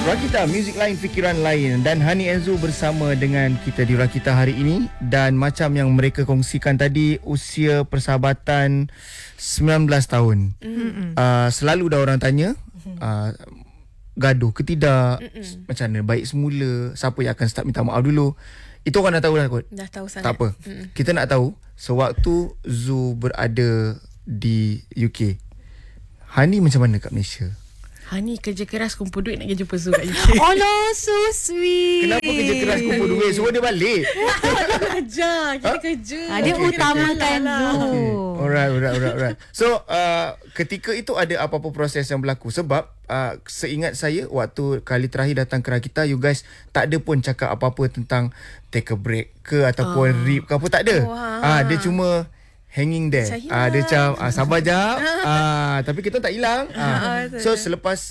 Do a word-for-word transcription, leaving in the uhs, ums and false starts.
Rakita, muzik lain, fikiran lain. Dan Hani Enzo bersama dengan kita di Rakita hari ini. Dan macam yang mereka kongsikan tadi, usia persahabatan sembilan belas tahun. Mm-hmm. uh, Selalu dah orang tanya, uh, gaduh ke tidak, mm-hmm. macam mana, baik semula, siapa yang akan start minta maaf dulu. Itu orang dah tahu dah kot. Dah tahu sangat. Tak apa, mm-hmm. kita nak tahu sewaktu Zu berada di U K, Hani macam mana kat Malaysia? Hani kerja keras kumpul duit nak pergi jumpa Zu kat U K. Oh no, so sweet. Kenapa kerja keras kumpul duit? Suruh dia balik. Kerja, kita huh? kerja. Ah, dia Okay, utamakan okay. Zu. Okay. Alright, alright, alright, alright. So, uh, ketika itu ada apa-apa proses yang berlaku? Sebab uh, seingat saya, waktu kali terakhir datang ke Rakita, you guys tak ada pun cakap apa-apa tentang take a break ke ataupun uh. rip ke apa, tak ada. Oh, Ah, dia cuma hanging there. Ah, dia macam ah, sabar jap. Ah, tapi kita tak hilang. Ah. So selepas